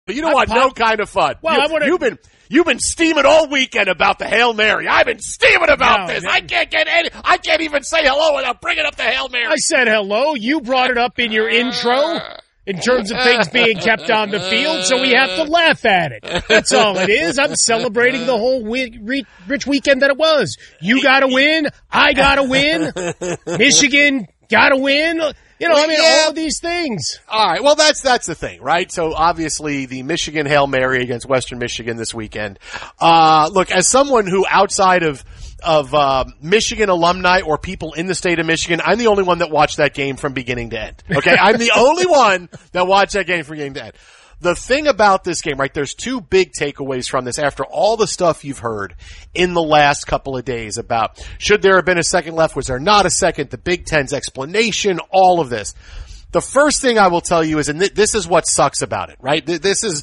You don't want no kind of fun. Well, You've been steaming all weekend about the Hail Mary. I've been steaming about this. I can't even say hello without bringing up the Hail Mary. I said hello. You brought it up in your intro in terms of things being kept on the field, so we have to laugh at it. That's all it is. I'm celebrating the whole rich weekend that it was. You got to win. I got to win. Michigan got to win. All of these things. All right. Well, that's the thing, right? So obviously the Michigan Hail Mary against Western Michigan this weekend. Look, as someone who outside of Michigan alumni or people in the state of Michigan, I'm the only one that watched that game from beginning to end. Okay. I'm the only one that watched that game from beginning to end. The thing about this game, right, there's two big takeaways from this after all the stuff you've heard in the last couple of days about should there have been a second left, was there not a second, the Big Ten's explanation, all of this. The first thing I will tell you is, and this is what sucks about it, right? There's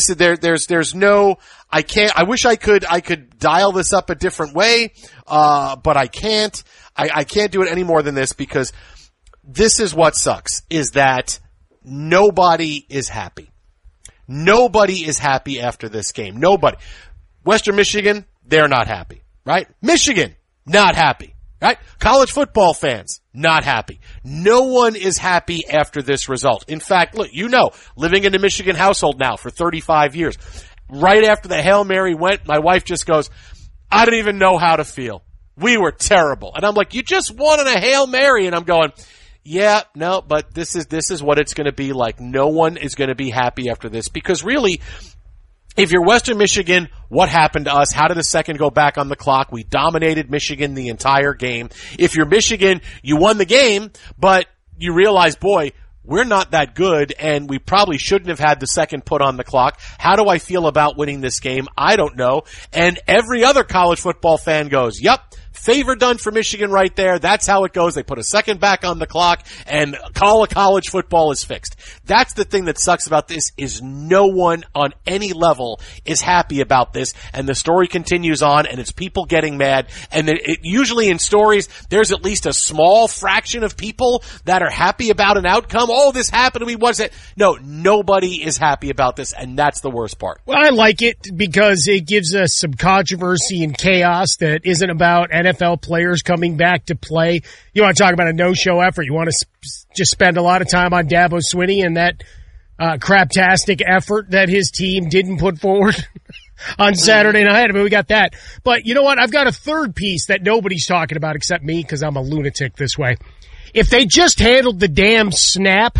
no, I wish I could dial this up a different way, but I can't. I can't do it any more than this because this is what sucks, is that nobody is happy. Nobody is happy after this game. Nobody. Western Michigan, they're not happy, right? Michigan, not happy, right? College football fans, not happy. No one is happy after this result. In fact, look, living in a Michigan household now for 35 years, right after the Hail Mary went, my wife just goes, I don't even know how to feel. We were terrible. And I'm like, you just wanted a Hail Mary. And I'm going, yeah, no, but this is what it's going to be like. No one is going to be happy after this because really, if you're Western Michigan, what happened to us? How did a second go back on the clock? We dominated Michigan the entire game. If you're Michigan, you won the game, but you realize, boy, we're not that good and we probably shouldn't have had the second put on the clock. How do I feel about winning this game? I don't know. And every other college football fan goes, yep. Favor done for Michigan right there. That's how it goes. They put a second back on the clock and college football is fixed. That's the thing that sucks about this is no one on any level is happy about this. And the story continues on and it's people getting mad. And usually in stories, there's at least a small fraction of people that are happy about an outcome. Oh, this happened to me. What's it? No, nobody is happy about this. And that's the worst part. Well, I like it because it gives us some controversy and chaos that isn't about NFL players coming back to play. You want to talk about a no-show effort. You want to just spend a lot of time on Dabo Swinney and that craptastic effort that his team didn't put forward on Saturday night. I mean, we got that. But you know what? I've got a third piece that nobody's talking about except me because I'm a lunatic this way. If they just handled the damn snap,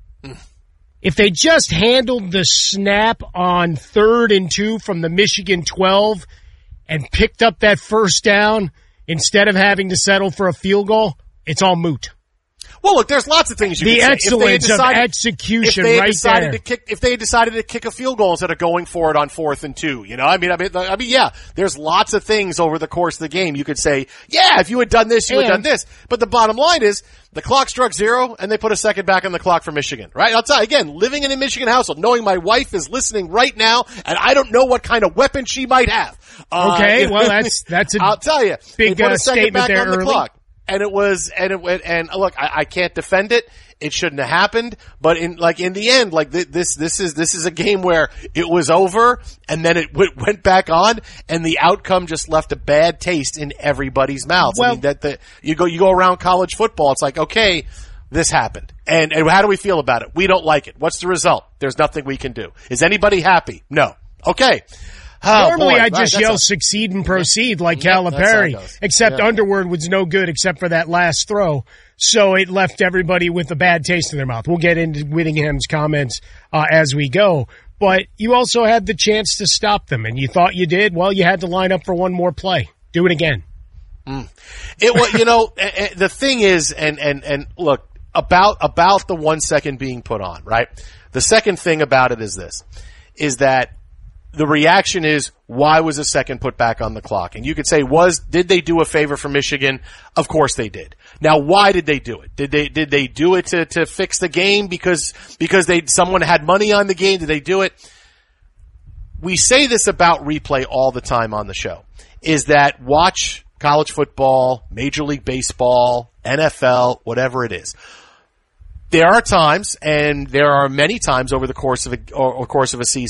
if they just handled the snap on 3rd and 2 from the Michigan 12 and picked up that first down, instead of having to settle for a field goal, it's all moot. Well, look, there's lots of things you can say. The excellence of execution right there. If they had decided to kick a field goal instead of going for it on 4th and 2, I mean, yeah, there's lots of things over the course of the game. You could say, yeah, if you had done this, you would have done this. But the bottom line is, the clock struck 0, and they put a second back on the clock for Michigan, right? I'll tell you, again, living in a Michigan household, knowing my wife is listening right now, and I don't know what kind of weapon she might have. Okay, well, that's I'll tell you, big they put a second statement back there on the early. clock. And look, I can't defend it. It shouldn't have happened. But in the end, this is a game where it was over and then it went back on and the outcome just left a bad taste in everybody's mouth. Well, I mean, you go around college football. It's like, okay, this happened. And how do we feel about it? We don't like it. What's the result? There's nothing we can do. Is anybody happy? No. Okay. Oh, normally, boy. I just yell succeed and proceed like Calipari, except Underwood was no good except for that last throw. So it left everybody with a bad taste in their mouth. We'll get into Whittingham's comments as we go. But you also had the chance to stop them, and you thought you did. Well, you had to line up for one more play. Do it again. The thing is, and look, about the 1 second being put on, right? The second thing about it is this, is that the reaction is, why was a second put back on the clock? And you could say, did they do a favor for Michigan? Of course they did. Now, why did they do it? Did they do it to fix the game because someone had money on the game? Did they do it? We say this about replay all the time on the show, is that watch college football, Major League Baseball, NFL, whatever it is. There are times, and there are many times over the course of a season,